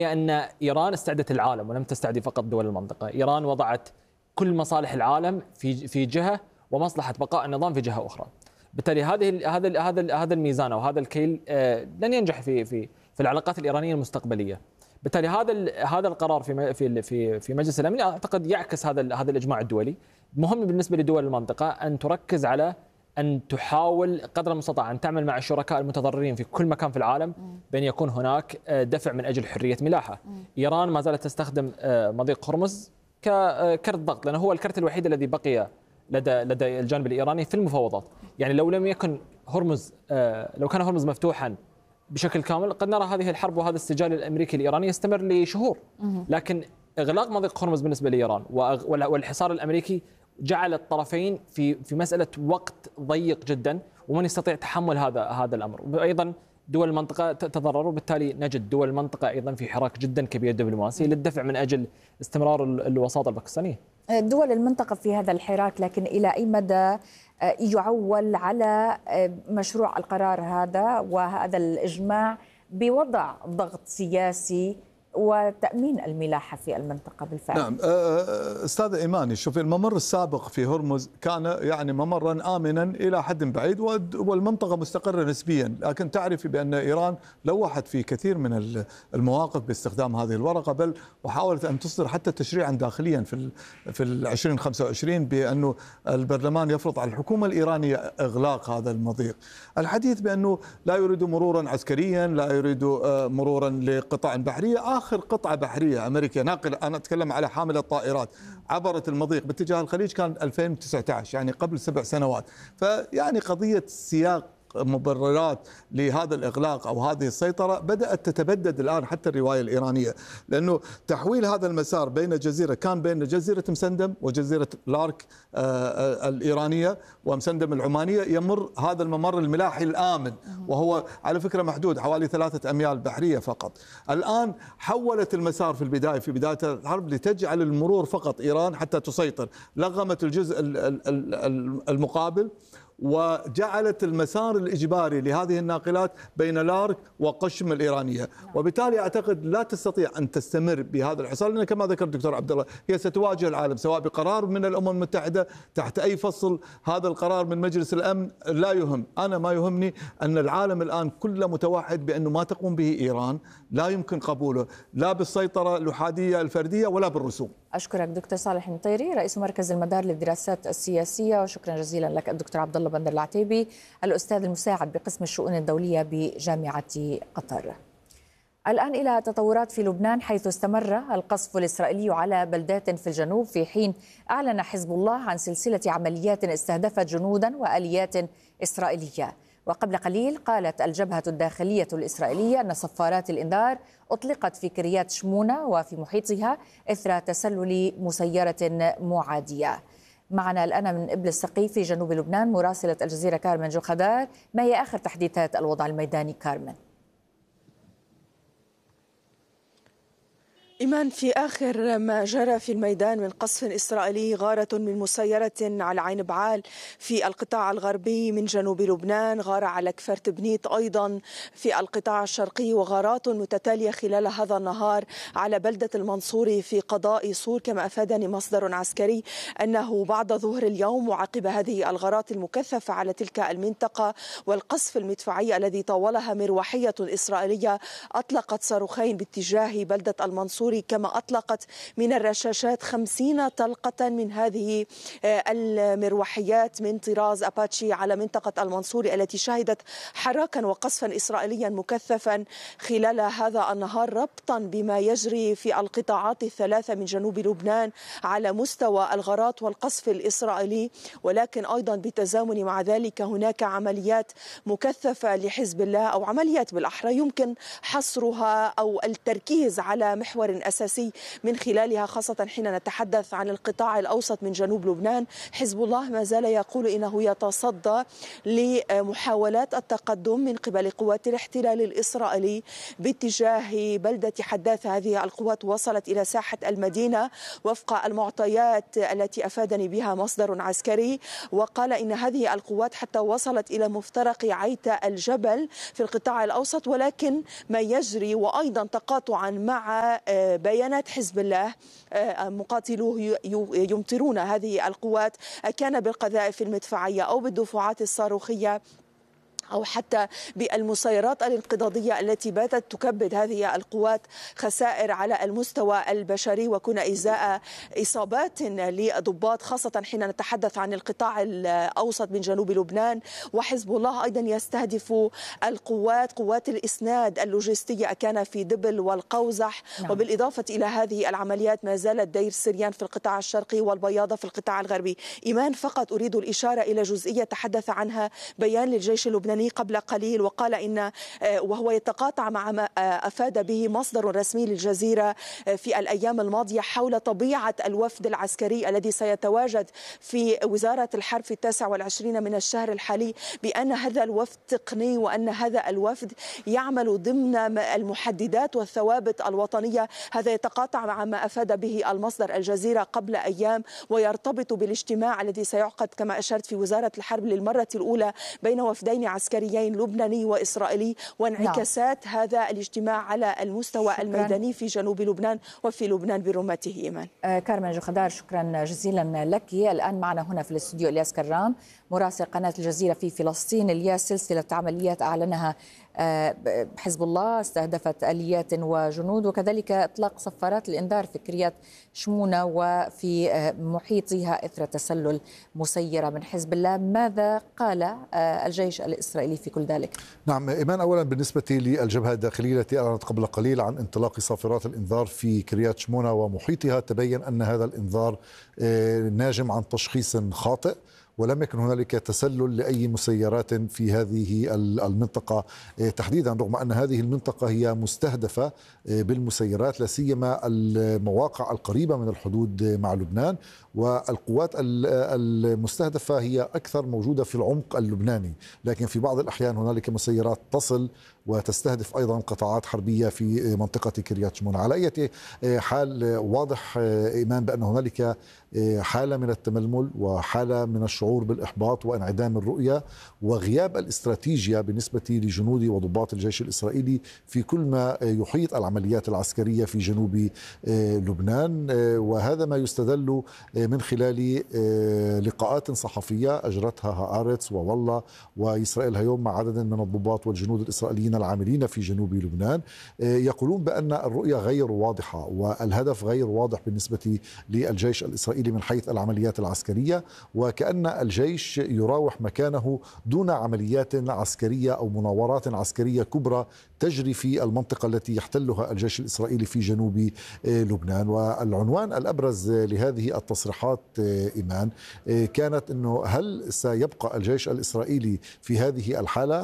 أن إيران استعدت العالم ولم تستعدي فقط دول المنطقة. إيران وضعت كل مصالح العالم في جهة ومصلحة بقاء النظام في جهة أخرى. بالتالي هذا الميزان أو هذا الكيل لن ينجح في العلاقات الإيرانية المستقبلية. بالتالي هذا القرار في مجلس الأمن أعتقد يعكس هذا الإجماع الدولي. مهم بالنسبة لدول المنطقة أن تركز على أن تحاول قدر المستطاع أن تعمل مع الشركاء المتضررين في كل مكان في العالم بأن يكون هناك دفع من أجل حرية ملاحة. إيران ما زالت تستخدم مضيق هرمز ككرت ضغط، لأنه هو الكرت الوحيد الذي بقي لدى الجانب الإيراني في المفاوضات. يعني لو لم يكن هرمز لو كان هرمز مفتوحا بشكل كامل قد نرى هذه الحرب وهذا السجال الأمريكي الإيراني يستمر لشهور. لكن إغلاق مضيق هرمز بالنسبة لإيران والحصار الأمريكي جعل الطرفين في مسألة وقت ضيق جدا، ومن يستطيع تحمل هذا الأمر. وأيضا دول المنطقة تتضرر، وبالتالي نجد دول المنطقة أيضا في حراك جدا كبير دبلوماسي للدفع من أجل استمرار الوساطة الباكستانية. دول المنطقة في هذا الحراك، لكن إلى أي مدى يعول على مشروع القرار هذا وهذا الإجماع بوضع ضغط سياسي وتأمين الملاحة في المنطقة بالفعل؟ نعم أستاذ إيماني، شوف الممر السابق في هرمز كان يعني ممرا آمنا إلى حد بعيد والمنطقة مستقرة نسبيا، لكن تعرفي بأن إيران لوحت في كثير من المواقف باستخدام هذه الورقة، بل وحاولت أن تصدر حتى تشريعا داخليا في 2025 بأنه البرلمان يفرض على الحكومة الإيرانية إغلاق هذا المضيق. الحديث بأنه لا يريد مرورا عسكريا، لا يريد مرورا لقطع بحرية. آخر قطعة بحرية أمريكية ناقلة، أنا أتكلم على حاملة الطائرات، عبرت المضيق باتجاه الخليج كان 2019، يعني قبل 7 سنوات. فيعني قضية سياق مبررات لهذا الإغلاق أو هذه السيطرة بدأت تتبدد الآن حتى الرواية الإيرانية، لأنه تحويل هذا المسار بين جزيرة مسندم وجزيرة لارك الإيرانية ومسندم العمانية يمر هذا الممر الملاحي الآمن، وهو على فكرة محدود حوالي 3 أميال بحرية فقط. الآن حولت المسار في بداية الحرب لتجعل المرور فقط إيران حتى تسيطر، لغمت الجزء المقابل وجعلت المسار الإجباري لهذه الناقلات بين لارك وقشم الإيرانية، وبالتالي أعتقد لا تستطيع أن تستمر بهذا الحصار، لأن كما ذكر الدكتور عبد الله هي ستواجه العالم سواء بقرار من الأمم المتحدة تحت أي فصل. هذا القرار من مجلس الأمن لا يهم، أنا ما يهمني أن العالم الآن كله متوحد بأنه ما تقوم به إيران لا يمكن قبوله، لا بالسيطرة الأحادية الفردية ولا بالرسوم. أشكرك دكتور صالح المطيري رئيس مركز المدار للدراسات السياسية، وشكرا جزيلا لك الدكتور عبد الله بندر العتيبي الأستاذ المساعد بقسم الشؤون الدولية بجامعة قطر. الآن إلى تطورات في لبنان، حيث استمر القصف الإسرائيلي على بلدات في الجنوب، في حين أعلن حزب الله عن سلسلة عمليات استهدفت جنودا وآليات إسرائيلية. وقبل قليل قالت الجبهة الداخلية الإسرائيلية أن صفارات الإنذار أطلقت في كريات شمونة وفي محيطها إثر تسلل مسيرة معادية. معنا الآن من إبل السقيف في جنوب لبنان مراسلة الجزيرة كارمن جوخدار، ما هي آخر تحديثات الوضع الميداني كارمن؟ إيمان، في آخر ما جرى في الميدان من قصف إسرائيلي، غارة من مسيرة على عين بعال في القطاع الغربي من جنوب لبنان، غارة على كفر تبنيت أيضا في القطاع الشرقي، وغارات متتالية خلال هذا النهار على بلدة المنصوري في قضاء صور، كما أفادني مصدر عسكري أنه بعد ظهر اليوم وعقب هذه الغارات المكثفة على تلك المنطقة والقصف المدفعي الذي طاولها مروحية إسرائيلية، أطلقت صاروخين باتجاه بلدة المنصوري، كما أطلقت من الرشاشات 50 طلقة من هذه المروحيات من طراز أباتشي على منطقة المنصوري التي شهدت حراكا وقصفا إسرائيليا مكثفا خلال هذا النهار، ربطا بما يجري في القطاعات الثلاثة من جنوب لبنان على مستوى الغارات والقصف الإسرائيلي. ولكن أيضا بالتزامن مع ذلك هناك عمليات مكثفة لحزب الله، أو عمليات بالأحرى يمكن حصرها أو التركيز على محور أساسي من خلالها، خاصة حين نتحدث عن القطاع الأوسط من جنوب لبنان. حزب الله ما زال يقول إنه يتصدى لمحاولات التقدم من قبل قوات الاحتلال الإسرائيلي باتجاه بلدة حداث. هذه القوات وصلت إلى ساحة المدينة وفق المعطيات التي أفادني بها مصدر عسكري، وقال إن هذه القوات حتى وصلت إلى مفترق عيت الجبل في القطاع الأوسط. ولكن ما يجري وأيضا تقاطعا مع بيانات حزب الله، مقاتلوه يمطرون هذه القوات كان بالقذائف المدفعية أو بالدفعات الصاروخية أو حتى بالمسيرات الانقضاضية التي باتت تكبد هذه القوات خسائر على المستوى البشري، وكنا إزاء إصابات لضباط، خاصة حين نتحدث عن القطاع الأوسط من جنوب لبنان. وحزب الله أيضا يستهدف قوات الإسناد اللوجستية كان في دبل والقوزح. وبالإضافة إلى هذه العمليات ما زالت دير سريان في القطاع الشرقي والبياضة في القطاع الغربي. إيمان، فقط أريد الإشارة إلى جزئية تحدث عنها بيان للجيش اللبناني قبل قليل، وقال إن وهو يتقاطع مع ما أفاد به مصدر رسمي للجزيرة في الأيام الماضية حول طبيعة الوفد العسكري الذي سيتواجد في وزارة الحرب في 29 من الشهر الحالي، بأن هذا الوفد تقني وأن هذا الوفد يعمل ضمن المحددات والثوابت الوطنية. هذا يتقاطع مع ما أفاد به المصدر الجزيرة قبل أيام، ويرتبط بالاجتماع الذي سيعقد كما أشرت في وزارة الحرب للمرة الأولى بين وفدين عسكريين لبناني وإسرائيلي، وانعكاسات هذا الاجتماع على المستوى الميداني في جنوب لبنان وفي لبنان برمته. إيمان. كارمن جوخدار، شكرا جزيلا لك. الآن معنا هنا في الاستوديو إلياس كرام، مراسل قناة الجزيرة في فلسطين. إلياس، سلسلة عمليات أعلنها حزب الله استهدفت آليات وجنود، وكذلك إطلاق صفارات الإنذار في كريات شمونة وفي محيطها إثر تسلل مسيرة من حزب الله. ماذا قال الجيش الإسرائيلي في كل ذلك؟ نعم إيمان، أولا بالنسبة للجبهة الداخلية التي أعلنت قبل قليل عن انطلاق صافرات الإنذار في كريات شمونة ومحيطها، تبين أن هذا الإنذار ناجم عن تشخيص خاطئ، ولم يكن هنالك تسلل لأي مسيرات في هذه المنطقة تحديدا، رغم أن هذه المنطقة هي مستهدفة بالمسيرات، لا سيما المواقع القريبة من الحدود مع لبنان، والقوات المستهدفة هي أكثر موجودة في العمق اللبناني، لكن في بعض الأحيان هنالك مسيرات تصل وتستهدف أيضا قطاعات حربية في منطقة كريات شمونة. على أي حال واضح إيمان بأن هنالك حالة من التململ وحالة من الشعور بالإحباط وانعدام الرؤية وغياب الاستراتيجية بالنسبة لجنود وضباط الجيش الإسرائيلي في كل ما يحيط العمليات العسكرية في جنوب لبنان. وهذا ما يستدل من خلال لقاءات صحفية أجرتها هآرتس ووالله وإسرائيل هيوم مع عدد من الضباط والجنود الإسرائيليين العاملين في جنوب لبنان، يقولون بأن الرؤية غير واضحة والهدف غير واضح بالنسبة للجيش الإسرائيلي من حيث العمليات العسكرية، وكأن الجيش يراوح مكانه دون عمليات عسكرية أو مناورات عسكرية كبرى تجري في المنطقة التي يحتلها الجيش الإسرائيلي في جنوب لبنان. والعنوان الأبرز لهذه التصريحات إيمان كانت أنه هل سيبقى الجيش الإسرائيلي في هذه الحالة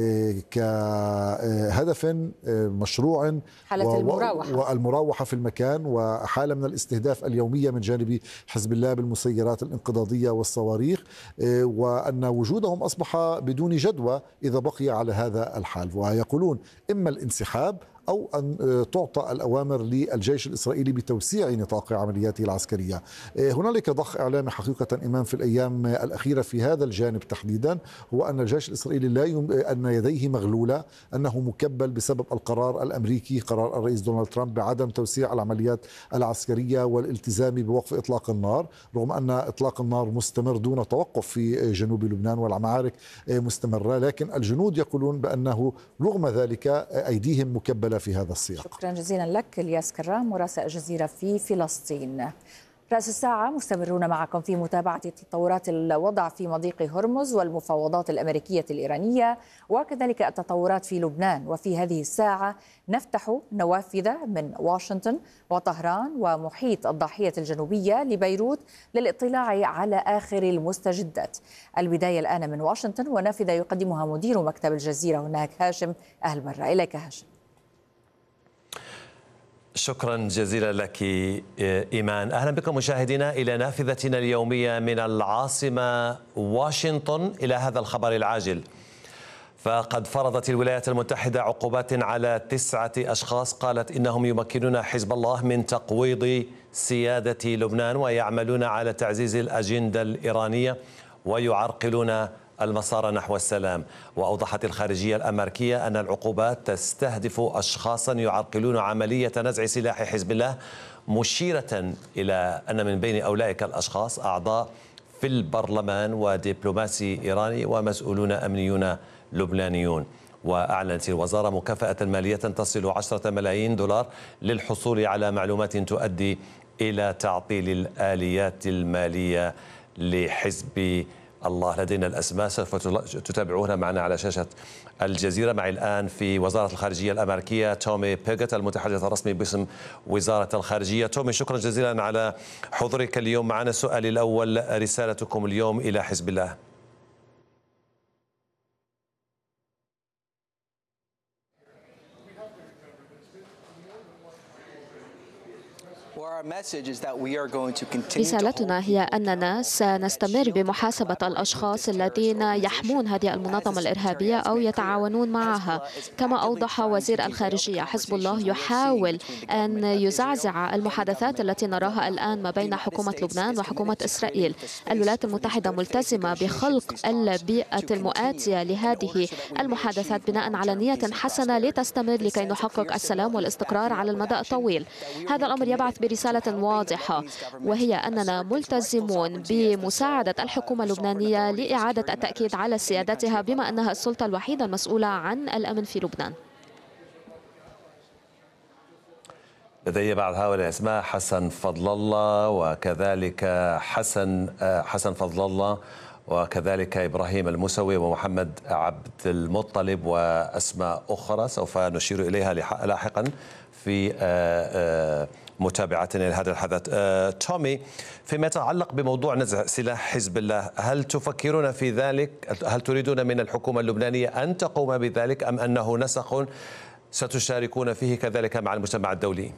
كهدف مشروع حالة المراوحة والمراوحة في المكان وحالة من الاستهداف اليومية من جانب حزب الله بالمسيرات الانقضاضية والصواريخ، وأن وجودهم أصبح بدون جدوى إذا بقي على هذا الحال، ويقولون إما الانسحاب أو أن تعطى الأوامر للجيش الإسرائيلي بتوسيع نطاق عملياته العسكرية. هنالك ضخ إعلامي حقيقة إمام في الأيام الأخيرة في هذا الجانب تحديدا، هو أن الجيش الإسرائيلي أن يديه مغلولة، أنه مكبل بسبب القرار الأمريكي، قرار الرئيس دونالد ترامب بعدم توسيع العمليات العسكرية والالتزام بوقف إطلاق النار، رغم أن إطلاق النار مستمر دون توقف في جنوب لبنان والمعارك مستمرة، لكن الجنود يقولون بأنه رغم ذلك أيديهم مكبلة في هذا السياق. شكرا جزيلا لك إلياس كرام، مراسل الجزيرة في فلسطين. رأس الساعة مستمرون معكم في متابعة تطورات الوضع في مضيق هرمز والمفاوضات الأمريكية الإيرانية وكذلك التطورات في لبنان. وفي هذه الساعة نفتح نوافذ من واشنطن وطهران ومحيط الضاحية الجنوبية لبيروت للاطلاع على آخر المستجدات. البداية الآن من واشنطن ونافذة يقدمها مدير مكتب الجزيرة هناك هاشم. أهل مرة إليك هاشم. شكرا جزيلا لك إيمان. أهلا بكم مشاهدينا إلى نافذتنا اليومية من العاصمة واشنطن إلى هذا الخبر العاجل. فقد فرضت الولايات المتحدة عقوبات على 9 أشخاص قالت إنهم يمكنون حزب الله من تقويض سيادة لبنان ويعملون على تعزيز الأجندة الإيرانية ويعرقلون المسار نحو السلام. وأوضحت الخارجية الأمريكية أن العقوبات تستهدف أشخاصا يعرقلون عملية نزع سلاح حزب الله، مشيرة إلى أن من بين أولئك الأشخاص أعضاء في البرلمان ودبلوماسي إيراني ومسؤولون أمنيون لبنانيون. وأعلنت الوزارة مكافأة مالية تصل 10 ملايين دولار للحصول على معلومات تؤدي إلى تعطيل الآليات المالية لحزب الله. لدينا الأسماء سوف تتابعونها معنا على شاشة الجزيرة. معي الآن في وزارة الخارجية الأمريكية تومي بيغت المتحدث الرسمي باسم وزارة الخارجية. تومي، شكرا جزيلا على حضورك اليوم معنا. سؤالي الأول، رسالتكم اليوم إلى حزب الله. رسالتنا هي أننا سنستمر بمحاسبة الأشخاص الذين يحمون هذه المنظمة الإرهابية أو يتعاونون معها. كما أوضح وزير الخارجية، حزب الله يحاول أن يزعزع المحادثات التي نراها الآن ما بين حكومة لبنان وحكومة إسرائيل. الولايات المتحدة ملتزمة بخلق البيئة المؤاتية لهذه المحادثات بناء على نية حسنة لتستمر لكي نحقق السلام والاستقرار على المدى الطويل. هذا الأمر يبعث برسالة واضحة، وهي أننا ملتزمون بمساعدة الحكومة اللبنانية لإعادة التأكيد على سيادتها بما أنها السلطة الوحيدة المسؤولة عن الأمن في لبنان. لدي بعض هؤلاء الأسماء: حسن فضل الله، وكذلك حسن فضل الله، وكذلك إبراهيم الموسوي ومحمد عبد المطلب وأسماء أخرى سوف نشير إليها لاحقا في متابعتنا لهذا الحدث. تومي، فيما يتعلق بموضوع نزع سلاح حزب الله، هل تفكرون في ذلك؟ هل تريدون من الحكومة اللبنانية أن تقوم بذلك، أم أنه نسق ستشاركون فيه كذلك مع المجتمع الدولي؟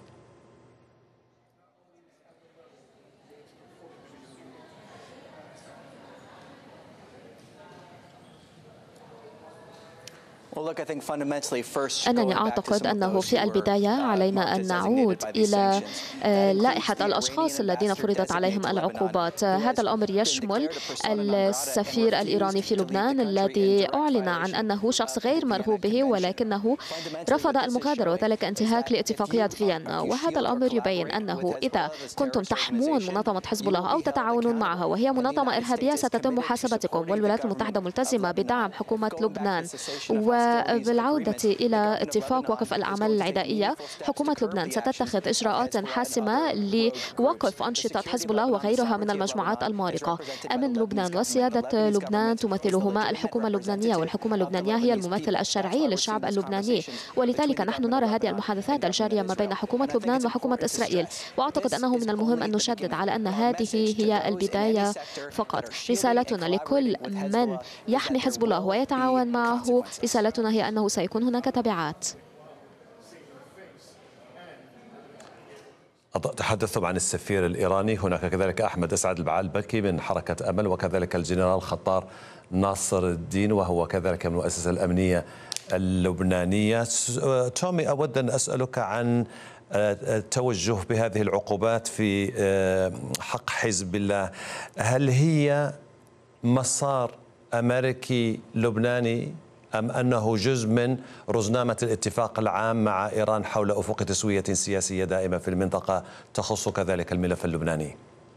أنني أعتقد أنه في البداية علينا أن نعود إلى لائحة الأشخاص الذين فرضت عليهم العقوبات. هذا الأمر يشمل السفير الإيراني في لبنان الذي أعلن عن أنه شخص غير مرغوب به ولكنه رفض المغادرة، وذلك انتهاك لاتفاقية فيينا. وهذا الأمر يبين أنه إذا كنتم تحمون منظمة حزب الله أو تتعاونون معها وهي منظمة إرهابية ستتم محاسبتكم. والولايات المتحدة ملتزمة بدعم حكومة لبنان وبالعودة إلى اتفاق وقف الأعمال العدائية. حكومة لبنان ستتخذ إجراءات حاسمة لوقف أنشطة حزب الله وغيرها من المجموعات المارقة. أمن لبنان وسيادة لبنان تمثلهما الحكومة اللبنانية، والحكومة اللبنانية هي الممثل الشرعي للشعب اللبناني. ولذلك نحن نرى هذه المحادثات الجارية ما بين حكومة لبنان وحكومة إسرائيل، وأعتقد أنه من المهم أن نشدد على أن هذه هي البداية فقط. رسالتنا لكل من يحمي حزب الله ويتعاون معه، رسالتنا هي أنه سيكون هناك تبعات. تحدثوا عن السفير الإيراني، هناك كذلك أحمد أسعد البعالبكي من حركة أمل، وكذلك الجنرال خطار ناصر الدين وهو كذلك من المؤسسة الأمنية اللبنانية. تومي، أود أن أسألك عن التوجه بهذه العقوبات في حق حزب الله. هل هي مسار أمريكي لبناني أم أنه جزء من رزنامة الاتفاق العام مع إيران حول أفق تسوية سياسية دائمة في المنطقة تخص كذلك الملف اللبناني؟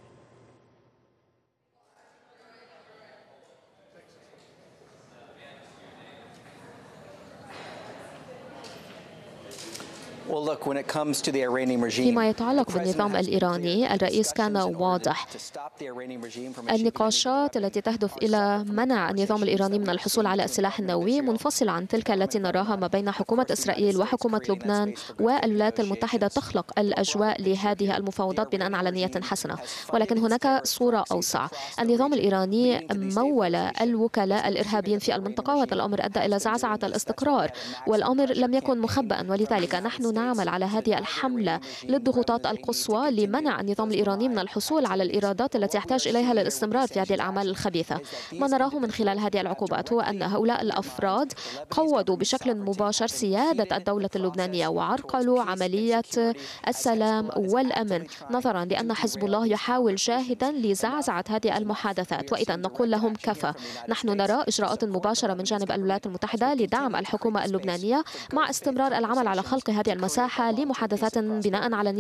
فيما يتعلق بالنظام الإيراني، الرئيس كان واضح. النقاشات التي تهدف إلى منع النظام الإيراني من الحصول على السلاح النووي منفصلة عن تلك التي نراها ما بين حكومة إسرائيل وحكومة لبنان والولايات المتحدة. تخلق الأجواء لهذه المفاوضات بناء على نية حسنة، ولكن هناك صورة أوسع. النظام الإيراني مول الوكلاء الإرهابيين في المنطقة، وهذا الأمر أدى إلى زعزعة الاستقرار، والأمر لم يكن مخبأ. ولذلك نحن نعمل على هذه الحملة للضغوطات القصوى لمنع النظام الإيراني من الحصول على الإيرادات التي يحتاج إليها للاستمرار في هذه الأعمال الخبيثة. ما نراه من خلال هذه العقوبات هو أن هؤلاء الأفراد قوضوا بشكل مباشر سيادة الدولة اللبنانية وعرقلوا عملية السلام والأمن، نظرا لأن حزب الله يحاول جاهدا لزعزعة هذه المحادثات. وإذا نقول لهم كفى. نحن نرى إجراءات مباشرة من جانب الولايات المتحدة لدعم الحكومة اللبنانية مع استمرار العمل على خلق هذه المساحة لمحادثات بناء على